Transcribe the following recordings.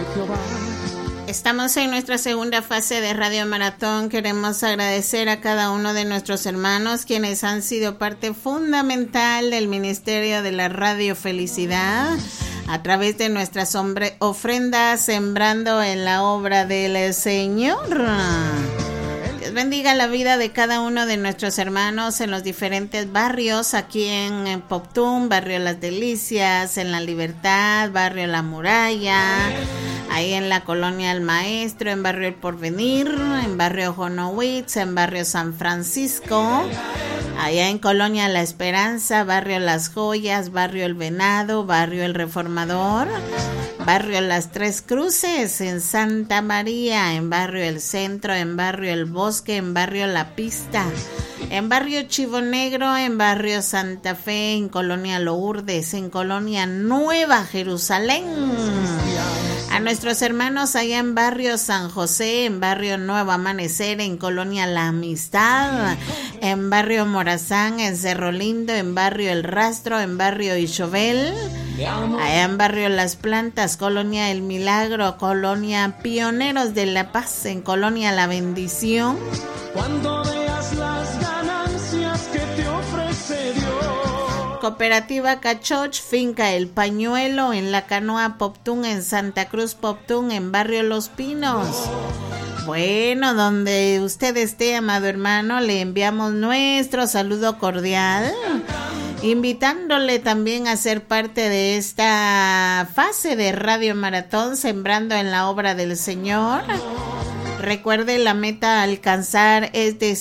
Jehová. Estamos en nuestra segunda fase de Radio Maratón. Queremos agradecer a cada uno de nuestros hermanos quienes han sido parte fundamental del Ministerio de la Radio Felicidad a través de nuestras ofrendas sembrando en la obra del Señor. Dios bendiga la vida de cada uno de nuestros hermanos en los diferentes barrios, aquí en Poptún, Barrio Las Delicias, en La Libertad, Barrio La Muralla, ahí en la Colonia El Maestro, en Barrio El Porvenir, en Barrio Jonowitz, en Barrio San Francisco, allá en Colonia La Esperanza, Barrio Las Joyas, Barrio El Venado, Barrio El Reformador, Barrio Las Tres Cruces, en Santa María, en Barrio El Centro, en Barrio El Bosque, en Barrio La Pista, en Barrio Chivo Negro, en Barrio Santa Fe, en Colonia Lourdes, en Colonia Nueva Jerusalén. A nuestros hermanos allá en Barrio San José, en Barrio Nuevo Amanecer, en Colonia La Amistad, en Barrio Morazán, en Cerro Lindo, en Barrio El Rastro, en Barrio Ixovel, allá en Barrio Las Plantas, Colonia El Milagro, Colonia Pioneros de la Paz, en Colonia La Bendición. Cuando veas las ganancias que te ofrece Dios. Cooperativa Cachoch, Finca El Pañuelo, en La Canoa Poptún, en Santa Cruz Poptún, en Barrio Los Pinos. Bueno, donde usted esté, amado hermano, le enviamos nuestro saludo cordial, invitándole también a ser parte de esta fase de Radio Maratón, sembrando en la obra del Señor. Recuerde, la meta a alcanzar es de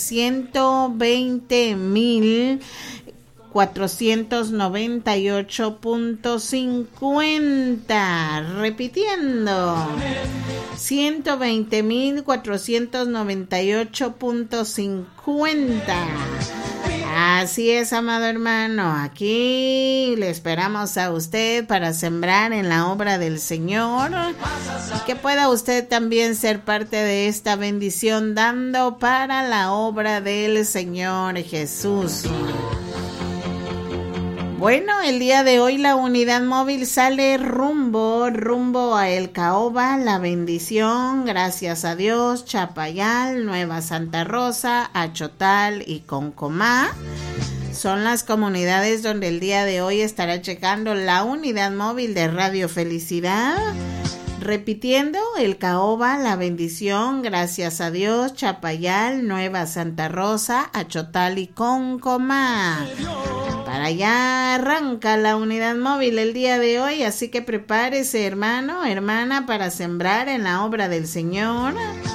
120,498.50. Repitiendo, 120,498.50. Así es, amado hermano, aquí le esperamos a usted para sembrar en la obra del Señor y que pueda usted también ser parte de esta bendición dando para la obra del Señor Jesús. Bueno, el día de hoy la unidad móvil sale rumbo a El Caoba, La Bendición, Gracias a Dios, Chapayal, Nueva Santa Rosa, Achotal y Concomá. Son las comunidades donde el día de hoy estará checando la unidad móvil de Radio Felicidad. Repitiendo, El Caoba, La Bendición, Gracias a Dios, Chapayal, Nueva Santa Rosa, Achotal y Concomá. Para allá arranca la unidad móvil el día de hoy, así que prepárese, hermano, hermana, para sembrar en la obra del Señor,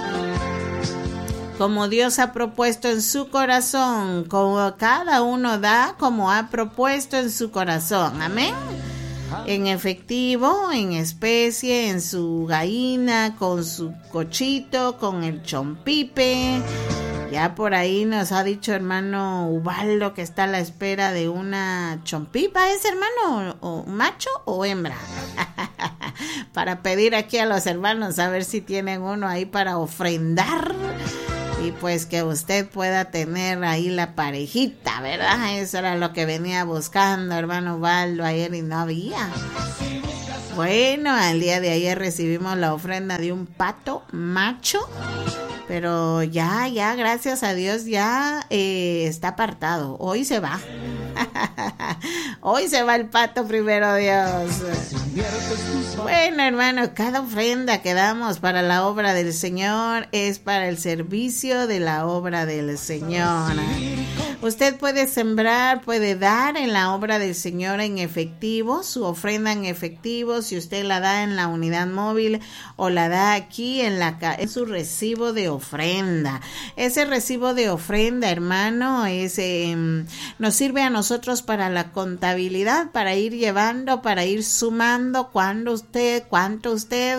como Dios ha propuesto en su corazón, como cada uno da como ha propuesto en su corazón, amén. En efectivo, en especie, en su gallina, con su cochito, con el chompipe. Ya por ahí nos ha dicho hermano Ubaldo que está a la espera de una chompipa. ¿Es hermano o macho o hembra? Para pedir aquí a los hermanos a ver si tienen uno ahí para ofrendar. Y pues que usted pueda tener ahí la parejita, ¿verdad? Eso era lo que venía buscando hermano Ubaldo ayer y no había. Bueno, al día de ayer recibimos la ofrenda de un pato macho. Pero ya, gracias a Dios, ya está apartado. Hoy se va. Hoy se va el pato, primero Dios. Bueno, hermano, cada ofrenda que damos para la obra del Señor es para el servicio de la obra del Señor. Usted puede sembrar, puede dar en la obra del Señor en efectivo, su ofrenda en efectivo, si usted la da en la unidad móvil o la da aquí en su recibo de ofrenda. Ese recibo de ofrenda, hermano, nos sirve a nosotros para la contabilidad, para ir llevando, para ir sumando cuánto usted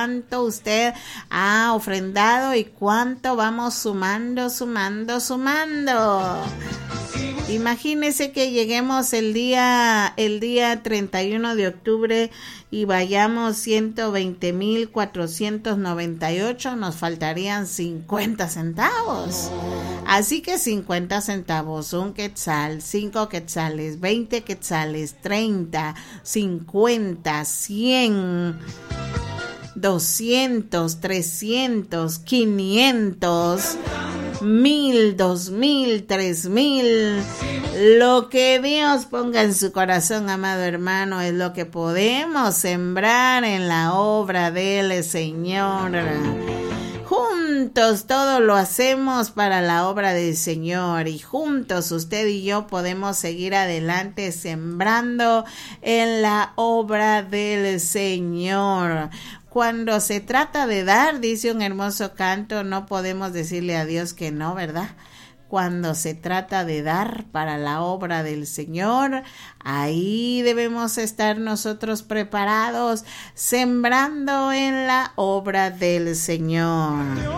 ha ofrendado y cuánto vamos sumando. Imagínese que lleguemos el día 31 de octubre y vayamos 120,498, nos faltarían 50 centavos. Así que 50 centavos, un quetzal, 5 quetzales, 20 quetzales, 30, 50, 100, 200, 300, 500, 1000, 2000, 3000. Lo que Dios ponga en su corazón, amado hermano, es lo que podemos sembrar en la obra del Señor. Juntos todo lo hacemos para la obra del Señor, y juntos usted y yo podemos seguir adelante sembrando en la obra del Señor. Cuando se trata de dar, dice un hermoso canto, no podemos decirle a Dios que no, ¿verdad? Cuando se trata de dar para la obra del Señor, ahí debemos estar nosotros preparados, sembrando en la obra del Señor.